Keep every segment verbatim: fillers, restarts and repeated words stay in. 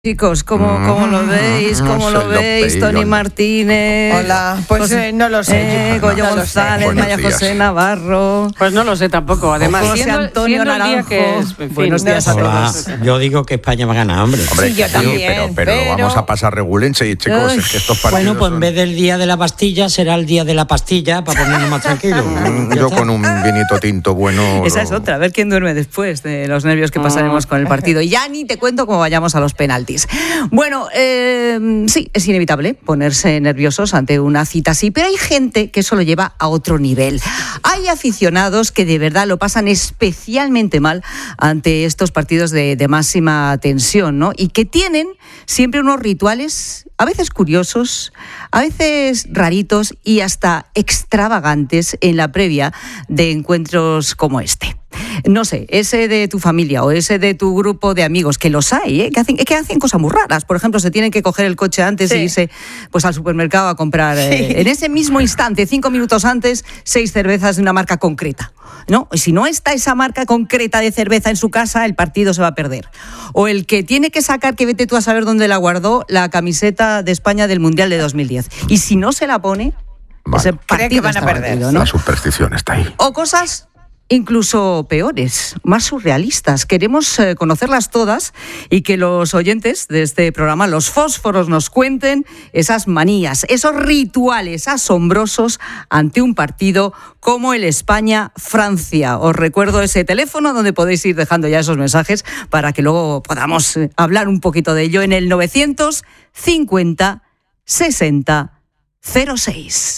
Chicos, ¿cómo, cómo lo veis? ¿Cómo lo veis? Tony Martínez. Hola, pues José, eh, no lo sé. eh, Goyo no González, lo sé. Maya José Navarro. Pues no lo sé tampoco. Además, José siendo, Antonio siendo el día Naranjo. que es, en fin, Buenos días a Hola. todos. Yo digo que España va a ganar, hombre. Hombre, Sí, yo sí, también, pero, pero, pero- vamos a pasar regulense y chicos, Ay, es que estos partidos Bueno, pues en son- vez del día de la pastilla será el día de la pastilla para ponernos más tranquilos. Ya yo está. con un vinito tinto bueno. Esa es otra, a ver quién duerme después de los nervios que pasaremos con el partido. Y ya ni te cuento cómo vayamos a los penaltis. Bueno, eh, sí, es inevitable ponerse nerviosos ante una cita así, pero hay gente que eso lo lleva a otro nivel. Hay aficionados que de verdad lo pasan especialmente mal ante estos partidos de, de máxima tensión, ¿no? Y que tienen siempre unos rituales, a veces curiosos, a veces raritos y hasta extravagantes en la previa de encuentros como este. No sé, ese de tu familia o ese de tu grupo de amigos, que los hay, ¿eh? que, hacen, que hacen cosas muy raras. Por ejemplo, se tienen que coger el coche antes Sí. e irse pues, al supermercado a comprar, eh, Sí. en ese mismo instante, cinco minutos antes, seis cervezas de una marca concreta. ¿No? Y si no está esa marca concreta de cerveza en su casa, el partido se va a perder. O el que tiene que sacar, que vete tú a saber dónde la guardó, la camiseta de España del Mundial de dos mil diez. Y si no se la pone, Vale. ese Cree partido que van a está perder. perdido, ¿no? La superstición está ahí. O cosas incluso peores, más surrealistas. Queremos eh, conocerlas todas y que los oyentes de este programa, los fósforos, nos cuenten esas manías, esos rituales asombrosos ante un partido como el España-Francia. Os recuerdo ese teléfono donde podéis ir dejando ya esos mensajes para que luego podamos eh, hablar un poquito de ello en el novecientos cincuenta sesenta cero seis.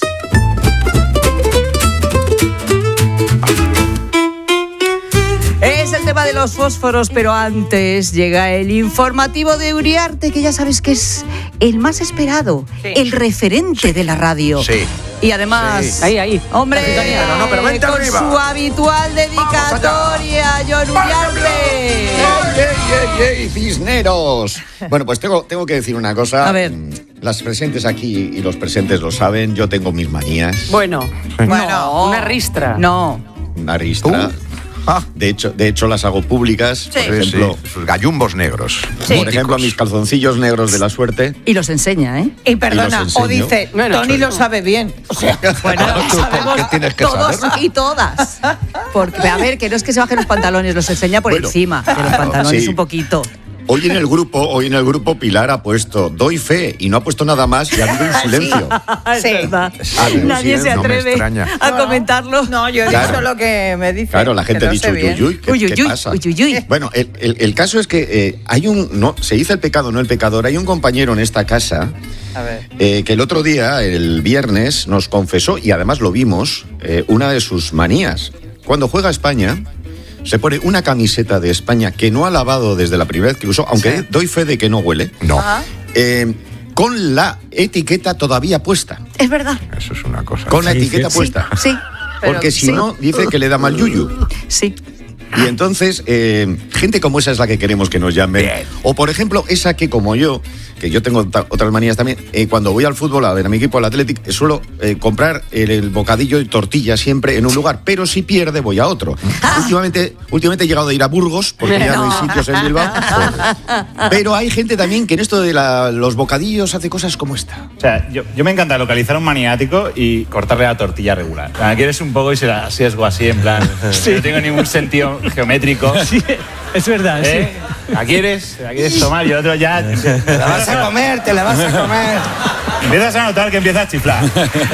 Es el tema de los fósforos, pero antes llega el informativo de Uriarte, que ya sabes que es el más esperado, Sí. el referente de la radio. Sí. Y además, Sí. Ahí, ahí. hombre, Pero no, pero vente con arriba. su habitual dedicatoria, John Uriarte. ¡Ey, ey, ey, ey, cisneros! Bueno, pues tengo, tengo que decir una cosa. A ver. Mm, Las presentes aquí y los presentes lo saben, yo tengo mis manías. Bueno, Bueno, una ristra. No. Una ristra. Ah, De hecho, de hecho, las hago públicas. Por sí, ejemplo, sí, sus gallumbos negros. Sí. por ejemplo, mis calzoncillos negros de la suerte. Y los enseña, ¿eh? Y perdona, los o enseño. dice, Bueno, Tony lo sabe bien. O sea, Bueno, ¿Tú sabemos qué tienes que todos saber? y todas. Porque, a ver, que no es que se bajen los pantalones, los enseña por Bueno, encima de los claro, pantalones sí. un poquito. Hoy en el grupo, hoy en el grupo Pilar ha puesto doy fe y no ha puesto nada más y ha habido un silencio. Es Sí. verdad. Ah, sí, Nadie sí, se no me atreve extraña. a no, comentarlo. No, yo he Claro. dicho lo que me dice. Claro, la gente que ha lo dicho sé uy, bien. uy, uy, ¿qué, Uy, uy, qué uy, pasa? uy, uy, uy. Bueno, el, el- el caso es que eh, hay un, no, se dice el pecado, no el pecador, hay un compañero en esta casa A ver. eh, que el otro día, el viernes, nos confesó, y además lo vimos, eh, una de sus manías. Cuando juega España, se pone una camiseta de España que no ha lavado desde la primera vez que usó, aunque Sí. doy fe de que no huele, No, Ajá. eh, con la etiqueta todavía puesta. Es verdad. eso es una cosa. Con la Sí, etiqueta sí. puesta. Sí, Pero Porque si sí. no, dice que le da mal yuyu. sí. Y entonces, eh, gente como esa es la que queremos que nos llamen. Bien. O, por ejemplo, esa que como yo, que yo tengo ta- otras manías también, eh, cuando voy al fútbol a ver a mi equipo, al Athletic, eh, suelo eh, comprar el, el bocadillo y tortilla siempre en un lugar, pero si pierde voy a otro. Últimamente, últimamente he llegado a ir a Burgos, porque ya no hay sitios en Bilbao. Pero hay gente también que en esto de la- los bocadillos hace cosas como esta. O sea, yo, yo me encanta localizar a un maniático y cortarle la tortilla regular. O sea, quieres un poco y se la sesgo así, en plan. No tengo ningún sentido geométrico. Sí, es verdad, ¿Eh? ¿La quieres? ¿La quieres tomar? Y el otro ya. Te la vas a comer, te la vas a comer. Empiezas a notar que empieza a chiflar.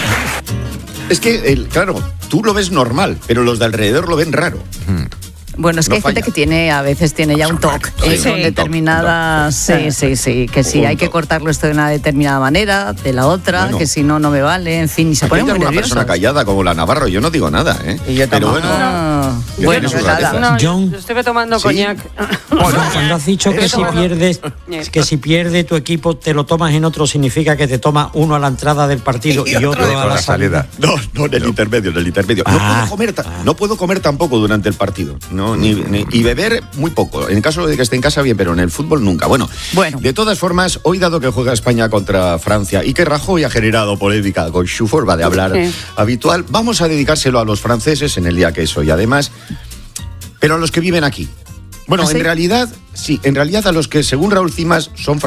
Es que, el, claro, tú lo ves normal, pero los de alrededor lo ven raro. Bueno, es que No hay gente falla. que tiene, a veces tiene ya un toque Sí, eh, sí. con Un determinadas... Sí, sí, sí, que si Un hay que toque. cortarlo esto de una determinada manera, de la otra, Bueno. que si no, no me vale, en fin, y se Aquí ponen hay muy alguna nerviosos. persona callada como la Navarro, yo no digo nada, ¿eh? Y yo pero tampoco. bueno, Ah, que bueno, tiene sus nada. rarezas. No, John. yo estuve tomando Sí. coñac. Bueno, cuando has dicho que Eso si no. pierdes, que si pierde tu equipo te lo tomas en otro, significa que te tomas uno a la entrada del partido y, otro a la salida. No, no, en el intermedio, en el intermedio. No, Ah, puedo comer, ta- no puedo comer tampoco durante el partido. No, ni, ni- y beber muy poco. En caso de que esté en casa, bien, pero en el fútbol nunca. Bueno, Bueno. de todas formas, hoy dado que juega España contra Francia y que Rajoy ha generado polémica con su forma de hablar Sí. habitual, vamos a dedicárselo a los franceses en el día que es hoy. Además, pero a los que viven aquí. Bueno, ¿Ah, sí? en realidad, sí, en realidad a los que, según Raúl Cimas, son